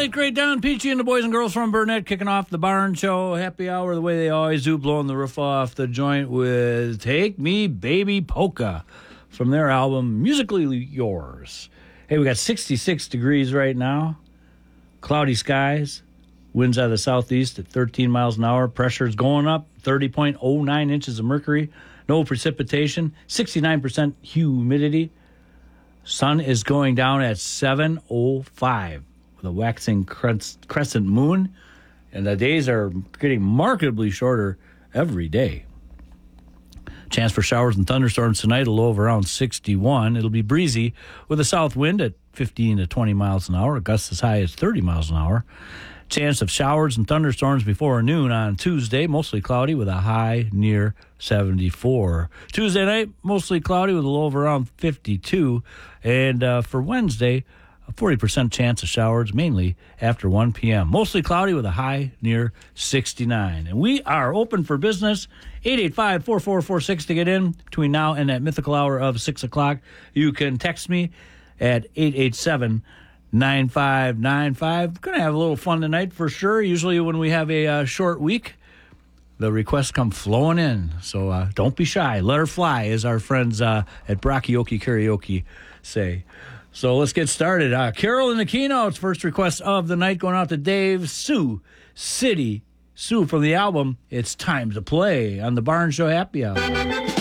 late great Don Peachy and the boys and girls from Burnett kicking off the Barn Show happy hour the way they always do, blowing the roof off the joint with Take Me Baby Polka from their album Musically Yours. Hey, we got 66 degrees right now, cloudy skies, winds out of the southeast at 13 miles an hour, pressure's going up, 30.09 inches of mercury, no precipitation, 69% humidity. Sun is going down at 7:05 with a waxing crescent moon, and the days are getting markedly shorter every day. Chance for showers and thunderstorms tonight, a low of around 61. It'll be breezy with a south wind at 15 to 20 miles an hour, gusts as high as 30 miles an hour. Chance of showers and thunderstorms before noon on Tuesday, mostly cloudy with a high near 74. Tuesday night, mostly cloudy with a low of around 52. And for Wednesday, a 40% chance of showers, mainly after 1 p.m. Mostly cloudy with a high near 69. And we are open for business, 885-4446 to get in between now and that mythical hour of 6 o'clock. You can text me at 887-9595. Going to have a little fun tonight for sure. Usually when we have a short week, the requests come flowing in. So don't be shy. Let her fly, as our friends at Brocchioke Karaoke say. So let's get started. Carol in the keynotes. First request of the night going out to Dave Sioux City. Sue from the album It's Time to Play on the Barn Show Happy Hour.